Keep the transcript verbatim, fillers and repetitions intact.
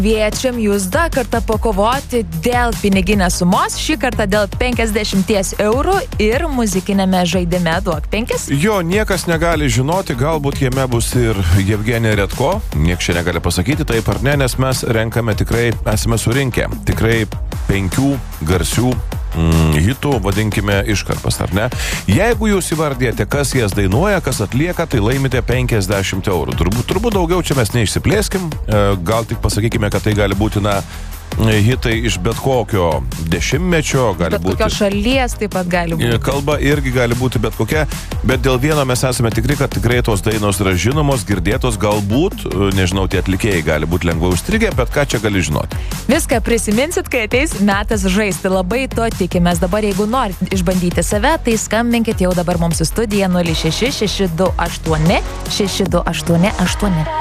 Kviečiam jūs dar kartą pakovoti dėl piniginės sumos, šį kartą dėl penkiasdešimt eurų ir muzikinėme žaidime Duok penkis. Jo, niekas negali žinoti, galbūt jame bus ir Jevgenija Redko, nieks čia negali pasakyti taip ar ne, nes mes renkame tikrai, esame surinkę tikrai penkių garsių Mm, hitų, vadinkime, iškarpas, ar ne? Jeigu jūs įvardėte, kas jas dainuoja, kas atlieka, tai laimite penkiasdešimt eurų. Turbūt, turbūt daugiau čia mes neišsiplėskim, gal tik pasakykime, kad tai gali būti, na, hitai iš bet kokio dešimtmečio, gali bet būti... Bet kokios šalies taip pat gali būti. Kalba irgi gali būti bet kokia, bet dėl vieno mes esame tikri, kad tikrai tos dainos yra žinomos, girdėtos, galbūt, nežinau, tie atlikėjai gali būti lengvai užstrigę, bet ką čia gali žinoti? Viską prisiminsit, kai ateis metas žaisti, labai to tikimės. Dabar, jeigu norit išbandyti save, tai skambinkit jau dabar mums į studiją nulis šeši šeši du aštuoni šeši du aštuoni aštuoni.